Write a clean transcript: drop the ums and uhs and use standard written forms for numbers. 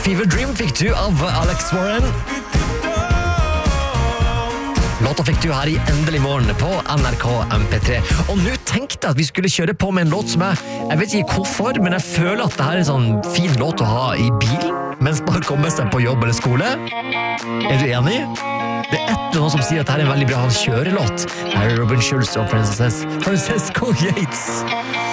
Fever Dream fikk du av Alex Warren. Låta fikk du her i Endelig morgen på NRK MP3. Og nå tenkte jeg at vi skulle kjøre på med en låt som jeg vet ikke hvorfor, men jeg føler at det her er en sånn fin låt å ha i bilen mens man kommer seg på jobb eller skole. Er du enig? Det er et eller annet som sier at dette er en veldig bra kjørelåt. Her er Robin Schulz og Francesco Yates.